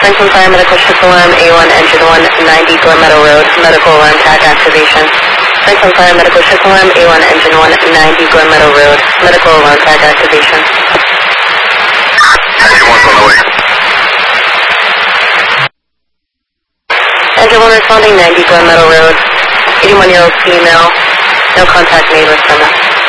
Franklin Fire Medical Ship Alarm A1 Engine 1, 90 Glen Meadow Road, medical alarm tag activation. Franklin Fire Medical Ship Alarm A1 Engine 1, 90 Glen Meadow Road, medical alarm tag activation. Engine 1's on the way. Engine 1 responding 90 Glen Meadow Road, 81-year-old female, no contact made with Plymouth.